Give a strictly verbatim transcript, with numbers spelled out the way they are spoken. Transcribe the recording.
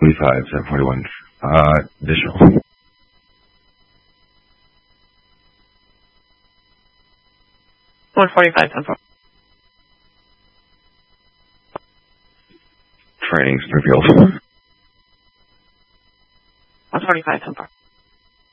forty-five, seven forty-one. Uh, visual. one forty-five, ten four. Training, Springfield. one forty-five, ten four.